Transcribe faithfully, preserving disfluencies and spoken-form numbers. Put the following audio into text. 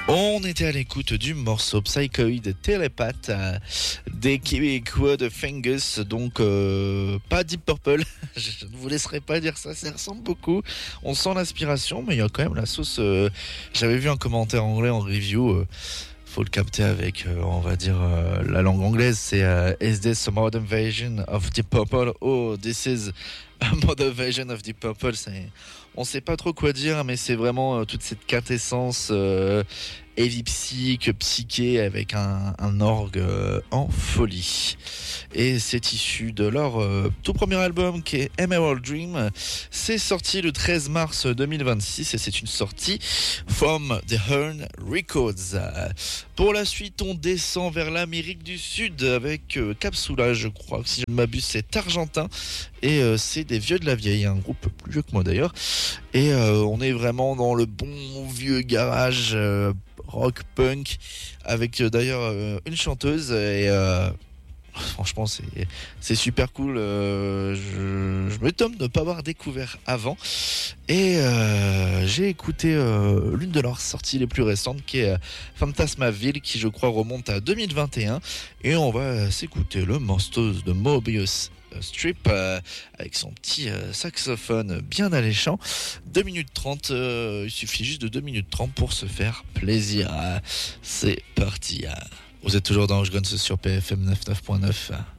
On était à l'écoute du morceau Psychoid Télépathe euh, des Québécois de Fungus, donc euh, pas Deep Purple, je ne vous laisserai pas dire ça, ça ressemble beaucoup, on sent l'inspiration, mais il y a quand même la sauce, euh, j'avais vu un commentaire anglais en review, euh, faut le capter avec, euh, on va dire, euh, la langue anglaise, c'est euh, Is this a modern version of Deep Purple? Oh, this is a modern version of Deep Purple. C'est... On sait pas trop quoi dire, mais c'est vraiment euh, toute cette quintessence euh, heavy psych, psyché avec un, un orgue euh, en folie. Et c'est issu de leur euh, tout premier album qui est Emerald Dream. C'est sorti le treize mars deux mille vingt-six et c'est une sortie From the Hearn Records. Pour la suite, on descend vers l'Amérique du Sud avec euh, Capsula, je crois, si je ne m'abuse, c'est argentin. Et euh, c'est des vieux de la vieille, un groupe plus vieux que moi d'ailleurs. Et euh, on est vraiment dans le bon vieux garage euh, rock punk avec euh, d'ailleurs euh, une chanteuse et euh, franchement c'est, c'est super cool. Euh, je, je m'étonne de ne pas avoir découvert avant. Et euh, j'ai écouté euh, l'une de leurs sorties les plus récentes qui est euh, Phantasmaville, qui je crois remonte à deux mille vingt et un. Et on va s'écouter le morceau de Mobius Strip euh, avec son petit euh, saxophone bien alléchant. deux minutes trente, euh, il suffit juste de deux minutes trente pour se faire plaisir. C'est parti. Vous êtes toujours dans Je Guns sur P F M quatre-vingt-neuf point neuf.